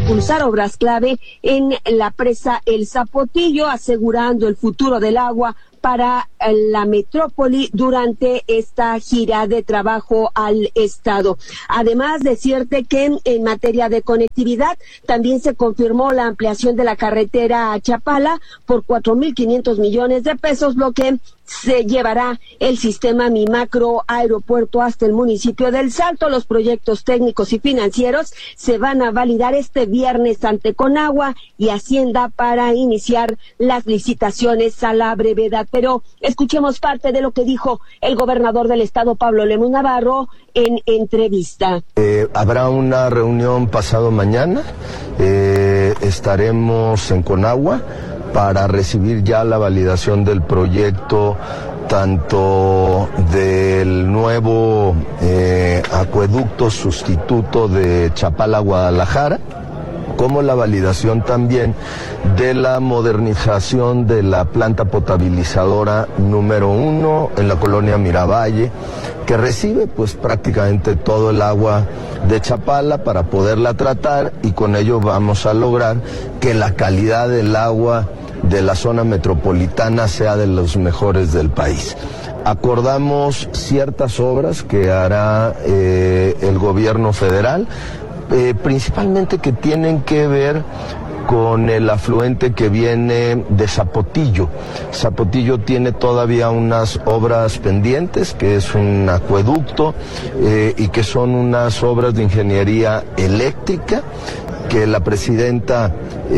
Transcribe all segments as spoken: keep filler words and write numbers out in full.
impulsar obras clave en la presa El Zapotillo, asegurando el futuro del agua para la metrópoli durante esta gira de trabajo al Estado. Además, decirte que en materia de conectividad también se confirmó la ampliación de la carretera a Chapala por cuatro mil quinientos millones de pesos, lo que se llevará el sistema Mi Macro Aeropuerto hasta el municipio del Salto. Los proyectos técnicos y financieros se van a validar este viernes ante Conagua y Hacienda para iniciar las licitaciones a la brevedad. Pero escuchemos parte de lo que dijo el gobernador del estado, Pablo Lemus Navarro, en entrevista. Eh, habrá una reunión pasado mañana, eh, estaremos en Conagua para recibir ya la validación del proyecto, tanto del nuevo eh, acueducto sustituto de Chapala a Guadalajara, como la validación también de la modernización de la planta potabilizadora número uno en la colonia Miravalle, que recibe pues prácticamente todo el agua de Chapala para poderla tratar, y con ello vamos a lograr que la calidad del agua de la zona metropolitana sea de los mejores del país. Acordamos ciertas obras que hará eh, el gobierno federal, eh, principalmente que tienen que ver con el afluente que viene de Zapotillo. Zapotillo tiene todavía unas obras pendientes, que es un acueducto eh, y que son unas obras de ingeniería eléctrica, que la presidenta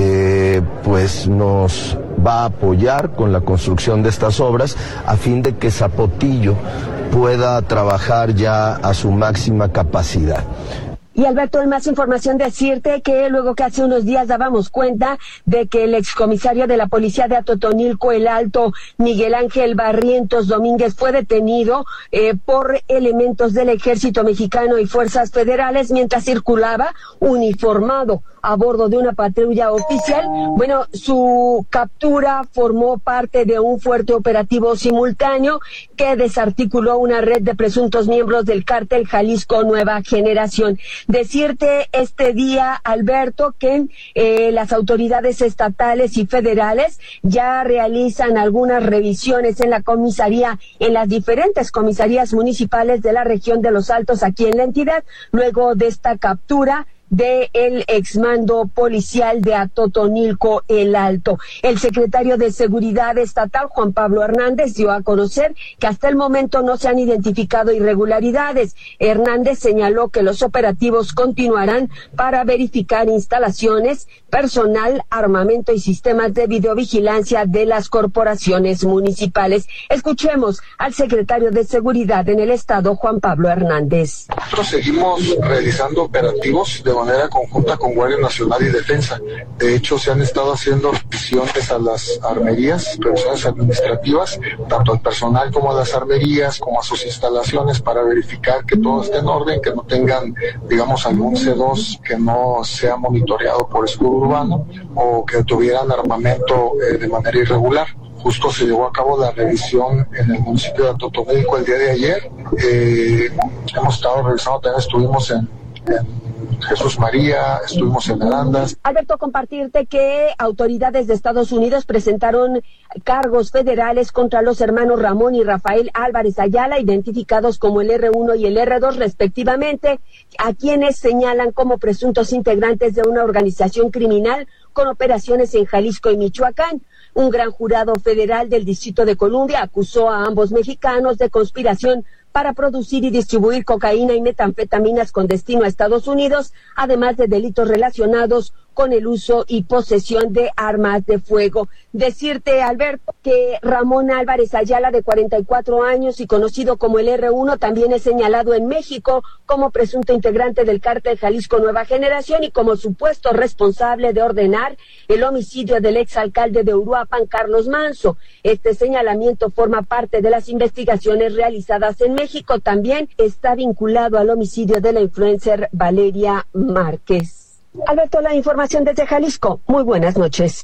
eh, pues nos va a apoyar con la construcción de estas obras a fin de que Zapotillo pueda trabajar ya a su máxima capacidad. Y Alberto, en más información, decirte que luego que hace unos días dábamos cuenta de que el excomisario de la policía de Atotonilco, el Alto, Miguel Ángel Barrientos Domínguez, fue detenido eh, por elementos del Ejército Mexicano y fuerzas federales mientras circulaba uniformado a bordo de una patrulla oficial. Bueno, su captura formó parte de un fuerte operativo simultáneo que desarticuló una red de presuntos miembros del cártel Jalisco Nueva Generación. Decirte este día, Alberto, que eh, las autoridades estatales y federales ya realizan algunas revisiones en la comisaría, en las diferentes comisarías municipales de la región de Los Altos aquí en la entidad, luego de esta captura de el exmando policial de Atotonilco el Alto. El secretario de Seguridad Estatal, Juan Pablo Hernández, dio a conocer que hasta el momento no se han identificado irregularidades. Hernández señaló que los operativos continuarán para verificar instalaciones, personal, armamento y sistemas de videovigilancia de las corporaciones municipales. Escuchemos al secretario de Seguridad en el Estado, Juan Pablo Hernández. Nosotros seguimos realizando operativos de manera conjunta con Guardia Nacional y Defensa. De hecho, se han estado haciendo revisiones a las armerías, revisiones administrativas, tanto al personal como a las armerías, como a sus instalaciones, para verificar que todo esté en orden, que no tengan, digamos, algún C dos que no sea monitoreado por escudo urbano o que tuvieran armamento eh, de manera irregular. Justo se llevó a cabo la revisión en el municipio de Atotonilco el día de ayer. Eh, hemos estado revisando, también estuvimos en, en Jesús María, estuvimos en Arandas. Alberto, compartirte que autoridades de Estados Unidos presentaron cargos federales contra los hermanos Ramón y Rafael Álvarez Ayala, identificados como el erre uno y el erre dos respectivamente, a quienes señalan como presuntos integrantes de una organización criminal con operaciones en Jalisco y Michoacán. Un gran jurado federal del Distrito de Columbia acusó a ambos mexicanos de conspiración para producir y distribuir cocaína y metanfetaminas con destino a Estados Unidos, además de delitos relacionados con el uso y posesión de armas de fuego. Decirte, Alberto, que Ramón Álvarez Ayala, de cuarenta y cuatro años y conocido como el erre uno, también es señalado en México como presunto integrante del cártel Jalisco Nueva Generación y como supuesto responsable de ordenar el homicidio del exalcalde de Uruapan, Carlos Manso. Este señalamiento forma parte de las investigaciones realizadas en México. También está vinculado al homicidio de la influencer Valeria Márquez. Alberto, la información desde Jalisco. Muy buenas noches.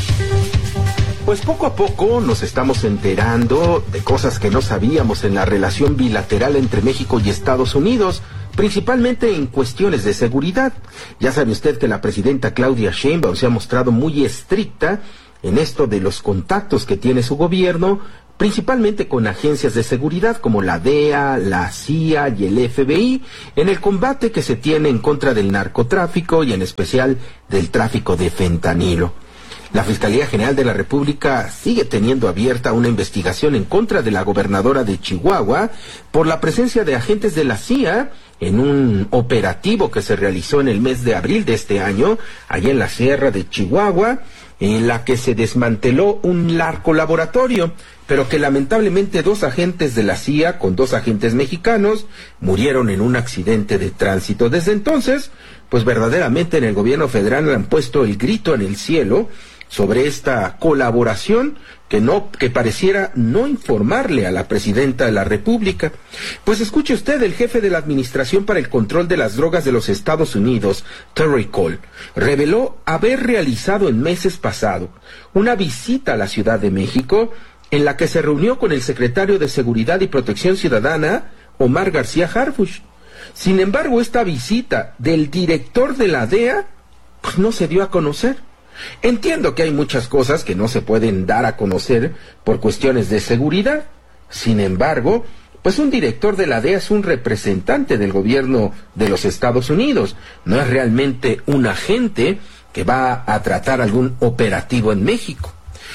Pues poco a poco nos estamos enterando de cosas que no sabíamos en la relación bilateral entre México y Estados Unidos. principalmente en cuestiones de seguridad. Ya sabe usted que la presidenta Claudia Sheinbaum se ha mostrado muy estricta en esto de los contactos que tiene su gobierno, principalmente con agencias de seguridad como la D E A, la C I A y el F B I, en el combate que se tiene en contra del narcotráfico y en especial del tráfico de fentanilo. La Fiscalía General de la República sigue teniendo abierta una investigación en contra de la gobernadora de Chihuahua por la presencia de agentes de la C I A en un operativo que se realizó en el mes de abril de este año, allá en la Sierra de Chihuahua, en la que se desmanteló un narcolaboratorio, pero que lamentablemente dos agentes de la C I A con dos agentes mexicanos murieron en un accidente de tránsito. Desde entonces, pues verdaderamente en el gobierno federal han puesto el grito en el cielo sobre esta colaboración que no, que pareciera no informarle a la presidenta de la República. Pues escuche usted, el jefe de la Administración para el Control de las Drogas de los Estados Unidos, Terry Cole, reveló haber realizado en meses pasados una visita a la Ciudad de México en la que se reunió con el secretario de Seguridad y Protección Ciudadana, Omar García Harfuch. Sin embargo, esta visita del director de la D E A, pues no se dio a conocer. Entiendo que hay muchas cosas que no se pueden dar a conocer por cuestiones de seguridad. Sin embargo, pues un director de la D E A es un representante del gobierno de los Estados Unidos. No es realmente un agente que va a tratar algún operativo en México.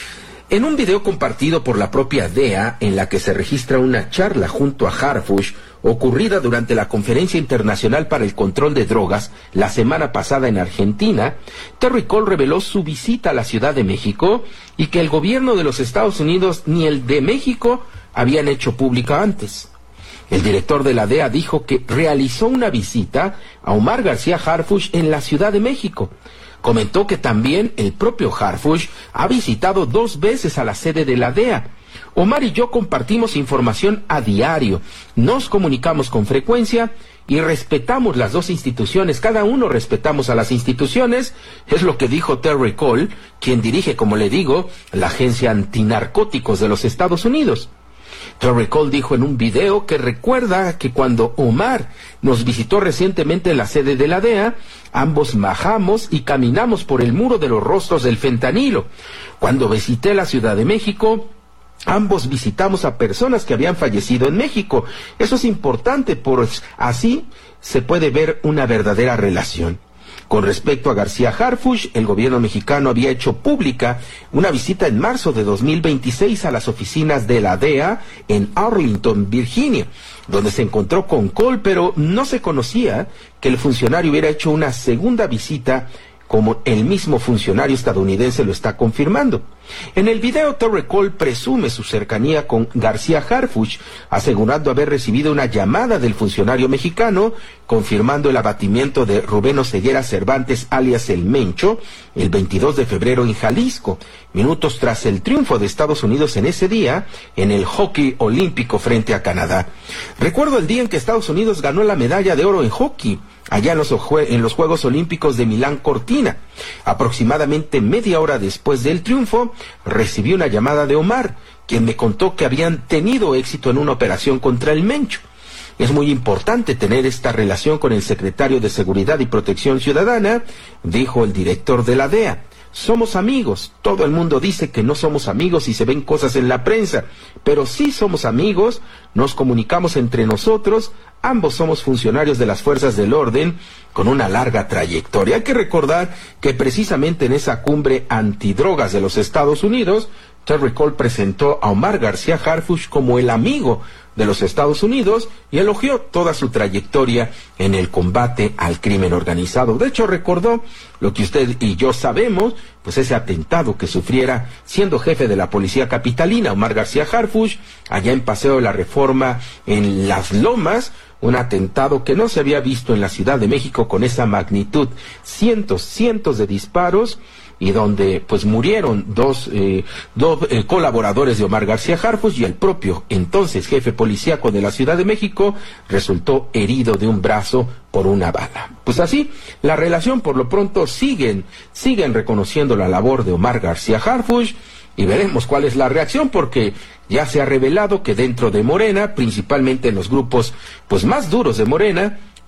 En un video compartido por la propia D E A, en la que se registra una charla junto a Harfuch, ocurrida durante la Conferencia Internacional para el Control de Drogas la semana pasada en Argentina, Terry Cole reveló su visita a la Ciudad de México y que el gobierno de los Estados Unidos ni el de México habían hecho pública antes. El director de la D E A dijo que realizó una visita a Omar García Harfuch en la Ciudad de México. Comentó que también el propio Harfuch ha visitado dos veces a la sede de la D E A. Omar y yo compartimos información a diario, nos comunicamos con frecuencia y respetamos las dos instituciones, cada uno respetamos a las instituciones, es lo que dijo Terry Cole, quien dirige, como le digo, la Agencia Antinarcóticos de los Estados Unidos. Terry Cole dijo en un video que recuerda que cuando Omar nos visitó recientemente en la sede de la D E A, ambos bajamos y caminamos por el muro de los rostros del fentanilo. Cuando visité la Ciudad de México, ambos visitamos a personas que habían fallecido en México. Eso es importante, pues así se puede ver una verdadera relación. Con respecto a García Harfuch, el gobierno mexicano había hecho pública una visita en marzo de dos mil veintiséis a las oficinas de la D E A en Arlington, Virginia, donde se encontró con Cole, pero no se conocía que el funcionario hubiera hecho una segunda visita, como el mismo funcionario estadounidense lo está confirmando. En el video, Terry Cole presume su cercanía con García Harfuch, asegurando haber recibido una llamada del funcionario mexicano, confirmando el abatimiento de Rubén Oseguera Cervantes, alias El Mencho, el veintidós de febrero en Jalisco, minutos tras el triunfo de Estados Unidos en ese día, en el hockey olímpico frente a Canadá. Recuerdo el día en que Estados Unidos ganó la medalla de oro en hockey, allá en los, en los Juegos Olímpicos de Milán Cortina. Aproximadamente media hora después del triunfo, recibí una llamada de Omar, quien me contó que habían tenido éxito en una operación contra el Mencho. Es muy importante tener esta relación con el secretario de Seguridad y Protección Ciudadana, dijo el director de la D E A. Somos amigos. Todo el mundo dice que no somos amigos y se ven cosas en la prensa, pero sí somos amigos, nos comunicamos entre nosotros, ambos somos funcionarios de las fuerzas del orden con una larga trayectoria. Hay que recordar que precisamente en esa cumbre antidrogas de los Estados Unidos, Terry Cole presentó a Omar García Harfuch como el amigo de los Estados Unidos y elogió toda su trayectoria en el combate al crimen organizado. De hecho, recordó lo que usted y yo sabemos, pues ese atentado que sufriera siendo jefe de la policía capitalina, Omar García Harfuch, allá en Paseo de la Reforma, en Las Lomas, un atentado que no se había visto en la Ciudad de México con esa magnitud, cientos, cientos de disparos, y donde pues murieron dos, eh, dos eh, colaboradores de Omar García Harfuch, y el propio entonces jefe policíaco de la Ciudad de México resultó herido de un brazo por una bala. Pues así, la relación por lo pronto siguen, siguen reconociendo la labor de Omar García Harfuch, y veremos cuál es la reacción, porque ya se ha revelado que dentro de Morena, principalmente en los grupos pues más duros de Morena,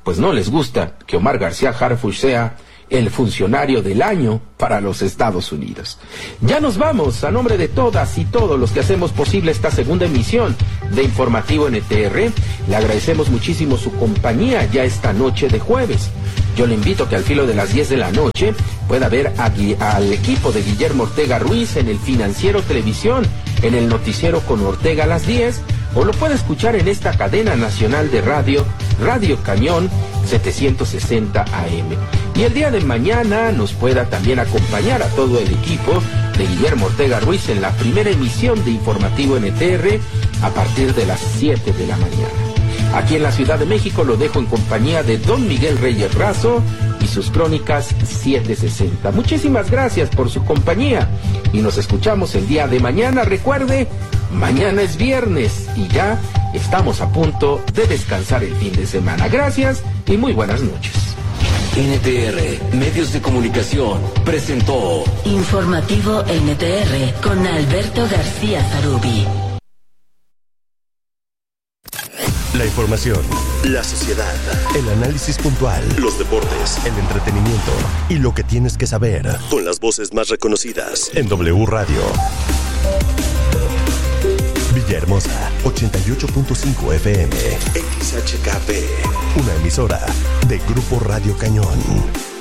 pues no les gusta que Omar García Harfuch sea el funcionario del año para los Estados Unidos. Ya nos vamos. A nombre de todas y todos los que hacemos posible esta segunda emisión de Informativo N T R, le agradecemos muchísimo su compañía ya esta noche de jueves. Yo le invito a que al filo de las diez de la noche pueda ver a, al equipo de Guillermo Ortega Ruiz en el Financiero Televisión, en el noticiero con Ortega a las diez, o lo puede escuchar en esta cadena nacional de radio, Radio Cañón setecientos sesenta A M. Y el día de mañana nos pueda también acompañar a todo el equipo de Guillermo Ortega Ruiz en la primera emisión de Informativo N T R a partir de las siete de la mañana. Aquí en la Ciudad de México lo dejo en compañía de Don Miguel Reyes Razo y sus crónicas setecientos sesenta. Muchísimas gracias por su compañía y nos escuchamos el día de mañana. Recuerde, mañana es viernes y ya estamos a punto de descansar el fin de semana. Gracias y muy buenas noches. N T R, Medios de Comunicación, presentó Informativo N T R con Alberto García Zarubi. La información, la sociedad, el análisis puntual, los deportes, el entretenimiento y lo que tienes que saber con las voces más reconocidas en W Radio. Villahermosa, ochenta y ocho punto cinco F M, X H K P, una emisora de Grupo Radio Cañón.